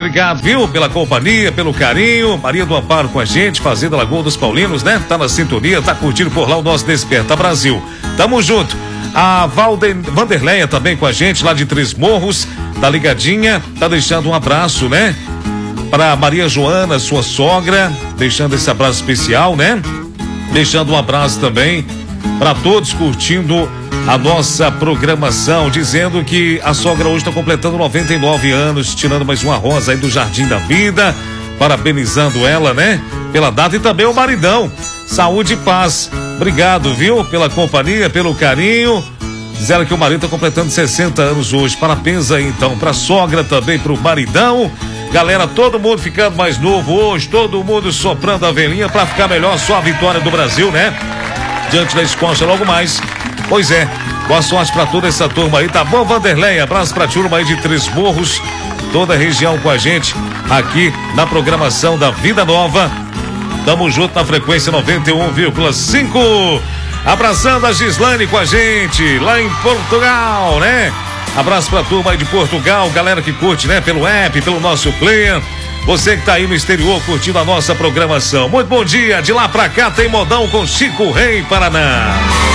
obrigado, viu? Pela companhia, pelo carinho. Maria do Amparo com a gente, Fazenda Lagoa dos Paulinos, né? Tá na sintonia, tá curtindo por lá o nosso Desperta Brasil. Tamo junto. A Vanderleia também com a gente, lá de Três Morros, tá ligadinha, tá deixando um abraço, né? Para Maria Joana, sua sogra, deixando esse abraço especial, né? Deixando um abraço também para todos curtindo a nossa programação, dizendo que a sogra hoje está completando 99 anos, tirando mais uma rosa aí do Jardim da Vida, parabenizando ela, né? Pela data, e também o maridão. Saúde e paz. Obrigado, viu? Pela companhia, pelo carinho. Disseram que o marido está completando 60 anos hoje. Parabéns aí, então, pra sogra também, pro maridão. Galera, todo mundo ficando mais novo hoje, todo mundo soprando a velhinha pra ficar melhor, só a vitória do Brasil, né? Diante da Escócia logo mais. Pois é, boa sorte pra toda essa turma aí, tá bom, Vanderlei? Abraço pra turma aí de Três Morros, toda a região com a gente, aqui na programação da Vida Nova. Tamo junto na frequência 91,5. Abraçando a Gislane com a gente, lá em Portugal, né? Abraço pra turma aí de Portugal, galera que curte, né? Pelo app, pelo nosso player. Você que tá aí no exterior curtindo a nossa programação. Muito bom dia, de lá pra cá tem modão com Chico Rei Paraná.